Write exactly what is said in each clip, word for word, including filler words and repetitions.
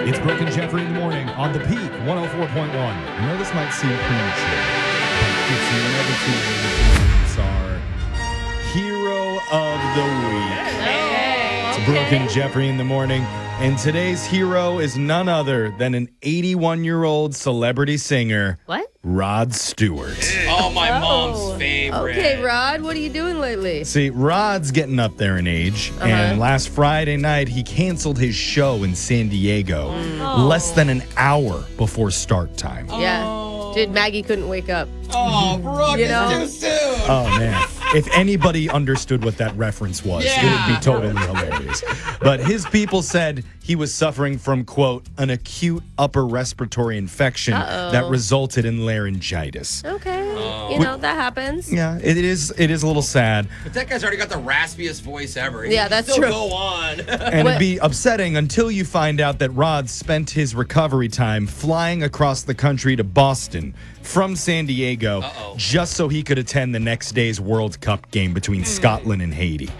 It's Brooke and Jeffrey in the morning on the Peak one oh four point one. I know this might seem premature, but it's never too late. It's our hero of the week. Hey. It's Brooke and Jeffrey in the morning. And today's hero is none other than an eighty-one-year-old celebrity singer, What? Rod Stewart. Oh, my Oh. mom's favorite. Okay, Rod, what are you doing lately? See, Rod's getting up there in age, Uh-huh. and last Friday night he canceled his show in San Diego Oh. less than an hour before start time. Yeah. Dude, Maggie couldn't wake up. Oh, Brooke, You it's know? too soon. Oh, man. If anybody understood what that reference was, it would Yeah. be totally hilarious. But his people said he was suffering from, quote, an acute upper respiratory infection Uh-oh. that resulted in laryngitis. Okay. Oh. You know, that happens. Yeah, it is It is a little sad. But that guy's already got the raspiest voice ever. Yeah, He that's can still true. go on. And What- it'd be upsetting until you find out that Rod spent his recovery time flying across the country to Boston from San Diego Uh-oh. just so he could attend the next day's World Cup game between Scotland and Haiti.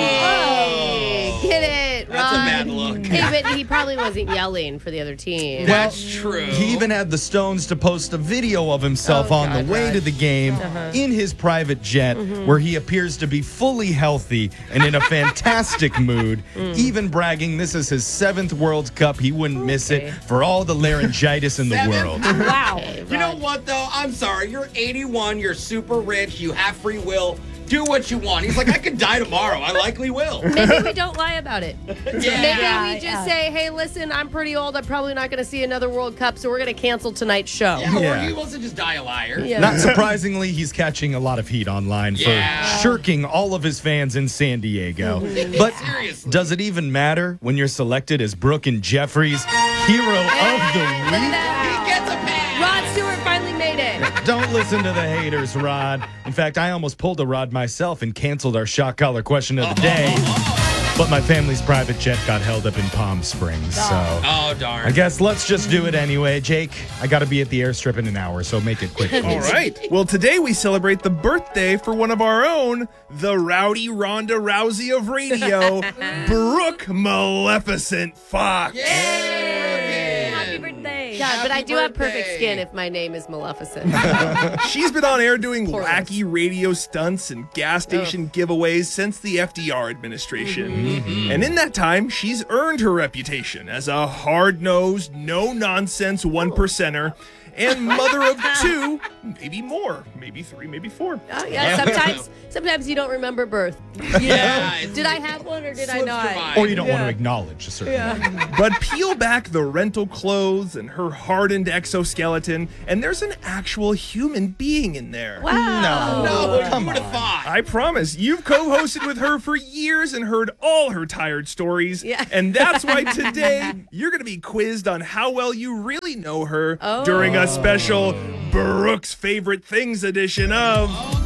Hey, get it, Rod. That's a bad look. Hey, but he probably wasn't yelling for the other team. That's true. He even had the stones to post a video of himself Oh, on the God, way Rod. to the game Uh-huh. in his private jet, where he appears to be fully healthy and in a fantastic mood, even bragging this is his seventh World Cup. He wouldn't miss Okay. it for all the laryngitis in the Seventh? world. Wow. You know what, though? I'm sorry. You're eighty-one. You're super rich. You have free will. Do what you want. He's like, I could die tomorrow. I likely will. Maybe we don't lie about it. Yeah. Maybe Yeah, we just yeah. say, hey, listen, I'm pretty old. I'm probably not going to see another World Cup, so we're going to cancel tonight's show. Yeah, or Yeah. he wants to just die a liar. Yeah. Not surprisingly, he's catching a lot of heat online Yeah. for shirking all of his fans in San Diego. But Seriously. does it even matter when you're selected as Brooke and Jeffrey's hero of the Look at week? that. He gets a pass. Rod Stewart finally made it. Don't listen to the haters, Rod. In fact, I almost pulled a Rod myself and canceled our shot collar question of the day. But my family's private jet got held up in Palm Springs, so Oh, darn. I guess let's just do it anyway. Jake, I got to be at the airstrip in an hour, so make it quick, please. All right. Well, today we celebrate the birthday for one of our own, the rowdy Ronda Rousey of radio, Brooke Maleficent Fox. Happy birthday. God, but I Happy do have perfect birthday. skin if my name is Maleficent. She's been on air doing Poor wacky radio stunts and gas station giveaways since the F D R administration. And in that time, she's earned her reputation as a hard-nosed, no-nonsense one percenter and mother of two, maybe more, maybe three, maybe four. Oh, yeah, sometimes sometimes you don't remember birth. Yeah. it's- Did I have one or did I slips your not? mind. Or you don't want to acknowledge a certain But peel back the rental clothes and her hardened exoskeleton, and there's an actual human being in there. Wow. No, Come you would have on. thought. I promise, you've co-hosted with her for years and heard all her tired stories. Yeah. And that's why today you're going to be quizzed on how well you really know her Oh. during a special Brooke's Favorite Things edition of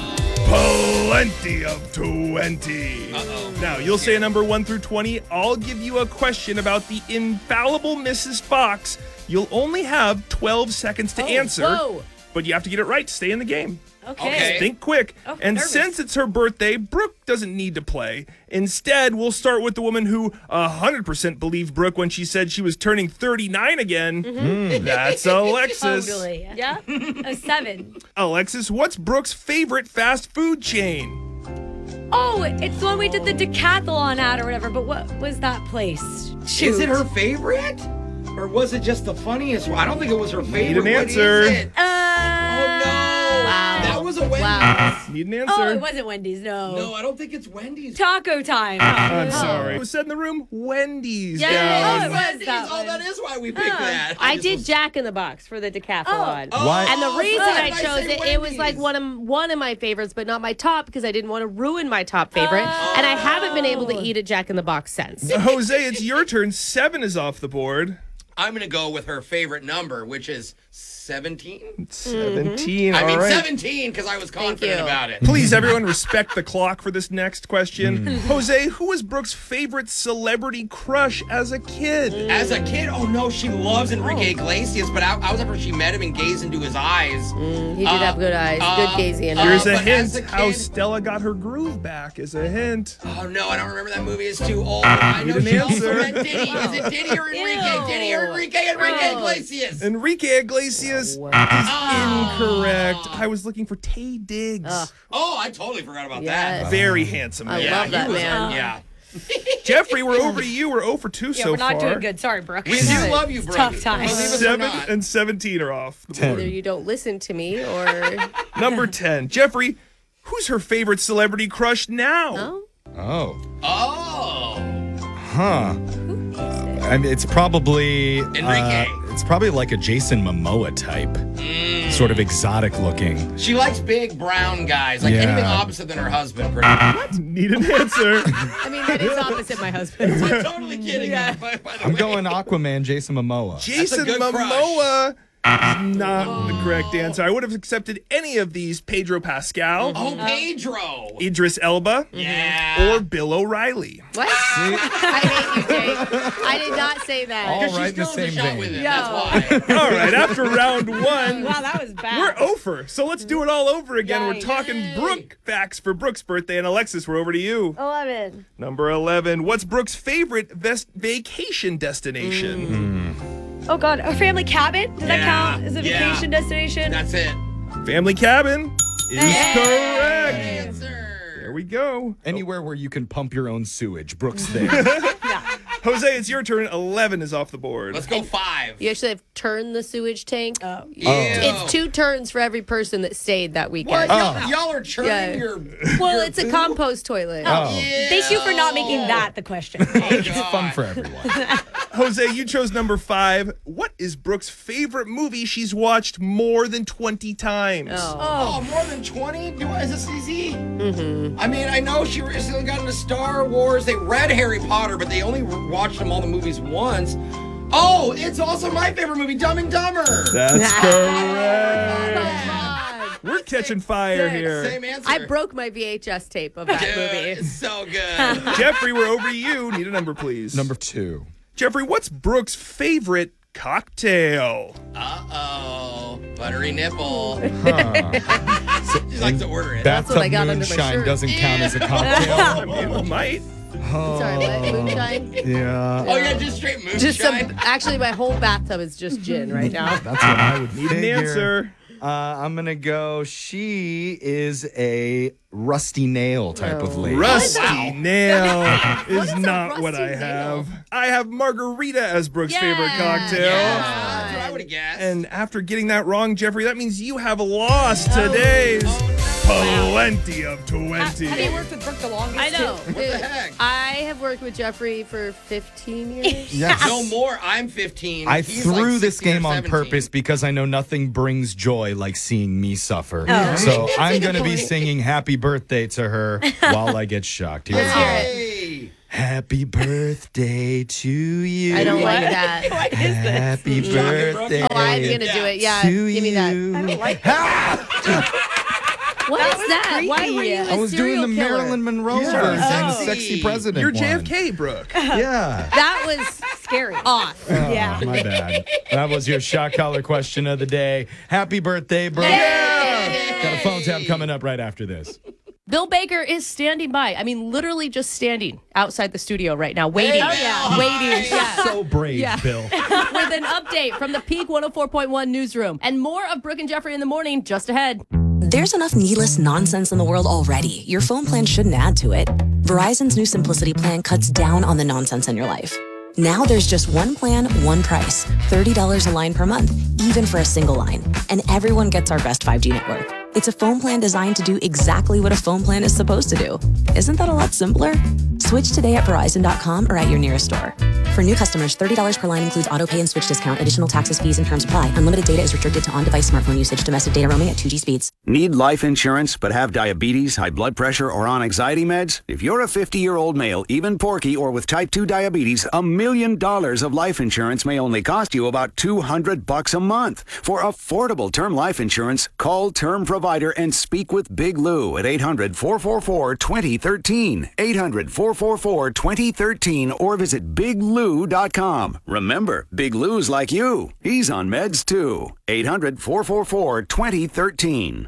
Plenty of twenty. Uh-oh. Now, you'll say a number one through twenty. I'll give you a question about the infallible Missus Fox. You'll only have twelve seconds to answer, Whoa. but you have to get it right to stay in the game. Okay. Okay. Think quick. Oh, and nervous. since it's her birthday, Brooke doesn't need to play. Instead, we'll start with the woman who one hundred percent believed Brooke when she said she was turning thirty-nine again. Mm-hmm. That's Alexis. Totally. Yeah? A seven. Alexis, what's Brooke's favorite fast food chain? Oh, it's the one we did the decathlon at or whatever, but what was that place? Shoot. Is it her favorite? Or was it just the funniest one? I don't think it was her Need favorite. an What answer. is it? Uh, Oh, no. Wow. That was a Wendy's. Wow. Need an answer? Oh, it wasn't Wendy's, no. No, I don't think it's Wendy's. Taco time. I'm sorry. Who said in the room? Wendy's. Yay. guys. Oh, it was Wendy's. that Oh, one. that is why we picked that. I just did was- Jack in the Box for the decathlon. Oh, Why- And the oh, reason why I did I chose say it, it was like Wendy's? one of one of my favorites, but not my top because I didn't want to ruin my top favorite. And I haven't been able to eat a Jack in the Box since. Jose, it's your turn. Seven is off the board. I'm going to go with her favorite number, which is seventeen? seventeen. I all mean, right. seventeen because I was confident you. about it. Please, everyone, respect the clock for this next question. Jose, who was Brooke's favorite celebrity crush as a kid? As a kid, oh no, she loves Enrique Iglesias, but I, I was after she met him and gazed into his eyes. He did Uh, have good eyes. uh, good gazing. uh, Here's a but hint. as a How kid- Stella got her groove back is a hint. Oh no, I don't remember that movie. It's too old. I know Need an she also answer. meant Diddy. Is it Diddy or Enrique? Ew. Diddy or Enrique? Enrique Iglesias. Enrique Iglesias is incorrect. I was looking for Tay Diggs. Ugh. Oh, I totally forgot about Yes. that. Very handsome I man. love he that was- man. Yeah. Jeffrey, we're over to you. We're zero for two Yeah, so we're not far. doing good. Sorry, Brooke. We do love you, bro. tough times. Believe us or Seven not. and seventeen are off. the Either board. you don't listen to me or. Number ten. Jeffrey, who's her favorite celebrity crush now? Oh. Oh. Oh. Huh. I mean, it's probably Enrique. uh, it's probably like a Jason Momoa type, sort of exotic looking. She likes big brown guys, like Yeah. anything opposite than her husband. Pretty much. Need an answer. I mean, that is opposite my husband. I'm totally kidding. By, by the I'm way. going Aquaman, Jason Momoa. Jason good crush. Momoa is not the correct answer. I would have accepted any of these. Pedro Pascal, Oh, Pedro. Idris Elba, Yeah. or Bill O'Reilly. What? I hate you, Jake. I did not say that. All Because right, she in the still has a same shot vein. with him. Yeah. That's why. All right, after round one, Wow, that was bad. we're over. So let's do it all over again. We're Yikes. talking Brooke facts for Brooke's birthday. And Alexis, we're over to you. eleven. Number eleven. What's Brooke's favorite vest- vacation destination? Oh, God. A family cabin? Does that Yeah, count as a yeah. vacation destination? That's it. Family cabin is correct. Answer. There we go. Anywhere where you can pump your own sewage, Brooks there. Jose, it's your turn. eleven is off the board. Let's go five. You actually have turned the sewage tank. Oh. Ew. It's two turns for every person that stayed that What? weekend. Y'all, y'all are churning Yeah. your. Well, your it's a poo? compost toilet. Oh, Thank you for not making that the question. it's fun for everyone. Jose, you chose number five. What is Brooke's favorite movie she's watched more than twenty times? Oh, more than twenty? Do I, is this easy? Mm-hmm. I mean, I know she recently got into Star Wars. They read Harry Potter, but they only watched them all the movies once. Oh, it's also my favorite movie, Dumb and Dumber. That's correct. Come on. We're catching fire here. Same answer. I broke my V H S tape of that Dude, movie. it's so good. Jeffrey, we're over to you. Need a number, please. Number two. Jeffrey, what's Brooke's favorite cocktail? Uh-oh. Buttery nipple. Huh. She likes to order it. That's what I Bathtub got under my moonshine shirt. doesn't count as a I cocktail. mean, it might. Sorry, what? Moonshine? Yeah. Oh, yeah, just straight moonshine. Just some. Actually, my whole bathtub is just gin right now. That's what I would Need an figure. answer. Uh, I'm gonna go. She is a rusty nail type of lady. Rusty wow. nail is is a not what rusty I nail? have. I have margarita as Brooke's Yeah. favorite cocktail. Yeah, that's what I would have guessed. And after getting that wrong, Jeffrey, that means you have lost today's plenty of twenty. Have you worked with Brooke the longest? I know. too? What the heck? I have worked with Jeffrey for fifteen years. Yes. No more. I'm fifteen. I He's threw like this sixteen or game on seventeen. purpose because I know nothing brings joy like seeing me suffer. Oh. So I'm a good going to be point. singing happy birthday to her while I get shocked. Here we Let's go. hear it. Hey. Happy birthday to you. I don't like that. What is this? Happy birthday. Oh, I'm gonna do it. Yeah, to give me that. you. I don't like What is that? creepy. Why were you a I was doing serial the killer? Marilyn Monroe Yeah. version, the Oh. sexy president. You're one. J F K, Brooke. Yeah. That was scary. off. Yeah. Oh, my bad. That was your shot collar question of the day. Happy birthday, bro. Got a phone tap coming up right after this. Bill Baker is standing by. I mean, literally just standing outside the studio right now, waiting. Oh, yeah. Waiting. Yeah. So brave, Yeah. Bill. With an update from the Peak one oh four point one newsroom. And more of Brooke and Jeffrey in the morning just ahead. There's enough needless nonsense in the world already. Your phone plan shouldn't add to it. Verizon's new Simplicity plan cuts down on the nonsense in your life. Now there's just one plan, one price. thirty dollars a line per month, even for a single line. And everyone gets our best five G network. It's a phone plan designed to do exactly what a phone plan is supposed to do. Isn't that a lot simpler? Switch today at Verizon dot com or at your nearest store. For new customers, thirty dollars per line includes auto pay and switch discount. Additional taxes, fees, and terms apply. Unlimited data is restricted to on-device smartphone usage. Domestic data roaming at two G speeds. Need life insurance but have diabetes, high blood pressure, or on anxiety meds? If you're a fifty-year-old male, even porky, or with type two diabetes, a million dollars of life insurance may only cost you about two hundred bucks a month. For affordable term life insurance, call Term Provider and speak with Big Lou at eight hundred, four four four, two zero one three, eight hundred, four four four, two zero one three, or visit big lou dot com. Remember, Big Lou's like you. He's on meds too. eight hundred, four four four, two zero one three.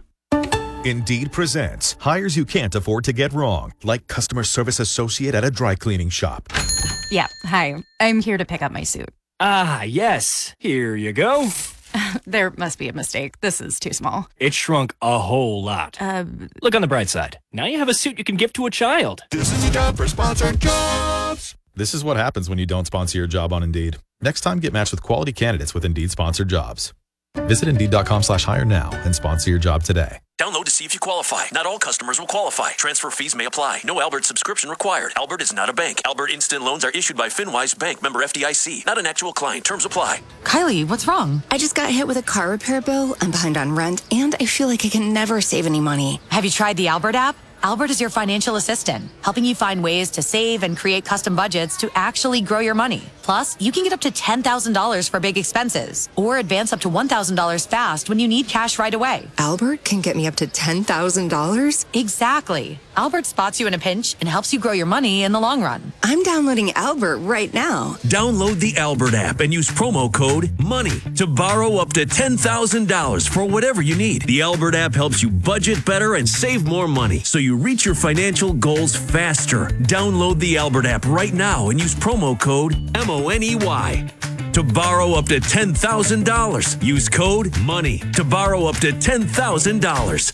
Indeed presents hires you can't afford to get wrong, like customer service associate at a dry cleaning shop. Yeah, hi. I'm here to pick up my suit. Ah, yes. Here you go. There must be a mistake. This is too small. It shrunk a whole lot. Uh, Look on the bright side. Now you have a suit you can give to a child. This is a job for sponsored jobs. This is what happens when you don't sponsor your job on Indeed. Next time, get matched with quality candidates with Indeed sponsored jobs. Visit Indeed.com slash hire now and sponsor your job today. Download to see if you qualify. Not all customers will qualify. Transfer fees may apply. No Albert subscription required. Albert is not a bank. Albert Instant Loans are issued by FinWise Bank, member F D I C. Not an actual client. Terms apply. Kylie, what's wrong? I just got hit with a car repair bill. I'm behind on rent, and I feel like I can never save any money. Have you tried the Albert app? Albert is your financial assistant, helping you find ways to save and create custom budgets to actually grow your money. Plus, you can get up to ten thousand dollars for big expenses or advance up to one thousand dollars fast when you need cash right away. Albert can get me up to ten thousand dollars? Exactly. Albert spots you in a pinch and helps you grow your money in the long run. I'm downloading Albert right now. Download the Albert app and use promo code MONEY to borrow up to ten thousand dollars for whatever you need. The Albert app helps you budget better and save more money so you reach your financial goals faster. Download the Albert app right now and use promo code M O N E Y to borrow up to ten thousand dollars. Use code MONEY to borrow up to ten thousand dollars.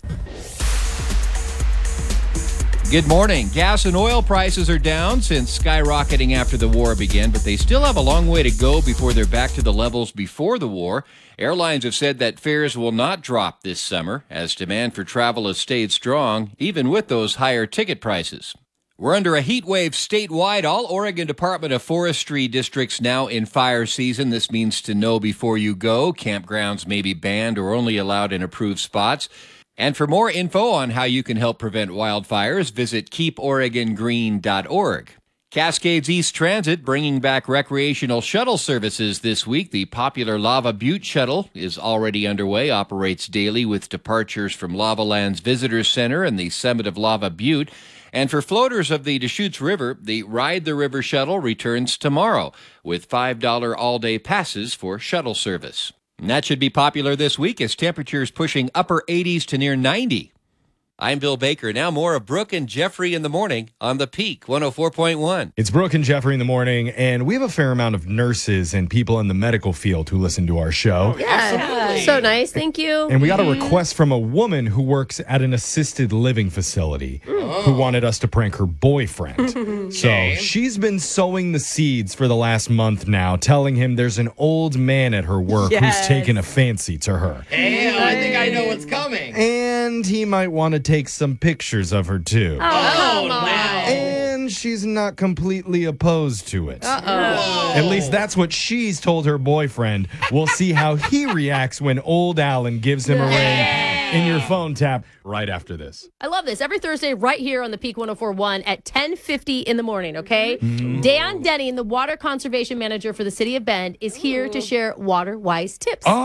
Good morning. Gas and oil prices are down since skyrocketing after the war began, but they still have a long way to go before they're back to the levels before the war. Airlines have said that fares will not drop this summer as demand for travel has stayed strong, even with those higher ticket prices. We're under a heat wave statewide. All Oregon Department of Forestry districts now in fire season. This means to know before you go. Campgrounds may be banned or only allowed in approved spots. And for more info on how you can help prevent wildfires, visit keep oregon green dot org. Cascades East Transit bringing back recreational shuttle services this week. The popular Lava Butte shuttle is already underway, operates daily with departures from Lava Land's Visitor Center and the summit of Lava Butte. And for floaters of the Deschutes River, the Ride the River shuttle returns tomorrow with five dollars all-day passes for shuttle service. And that should be popular this week as temperatures pushing upper eighties to near ninety. I'm Bill Baker. Now more of Brooke and Jeffrey in the morning on The Peak one oh four point one. It's Brooke and Jeffrey in the morning, and we have a fair amount of nurses and people in the medical field who listen to our show. Yeah, absolutely. So nice. Thank you. And we got a request from a woman who works at an assisted living facility oh. who wanted us to prank her boyfriend. So she's been sowing the seeds for the last month now, telling him there's an old man at her work yes. who's taken a fancy to her. Damn, I think I know what's coming. And he might want to take some pictures of her too. Oh, oh wow. And she's not completely opposed to it. Uh-oh. At least that's what she's told her boyfriend. We'll see how he reacts when old Alan gives him a ring in your phone tap right after this. I love this. Every Thursday right here on the Peak one oh four point one at ten fifty in the morning, okay? Mm. Dan Denny, the water conservation manager for the city of Bend, is here to share water-wise tips. Oh.